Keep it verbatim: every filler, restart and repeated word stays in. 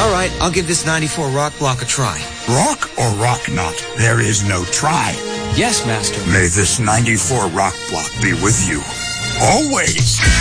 All right, I'll give this ninety-four rock block a try. Rock or rock not? There is no try. Yes, Master. May this ninety-four rock block be with you. Always.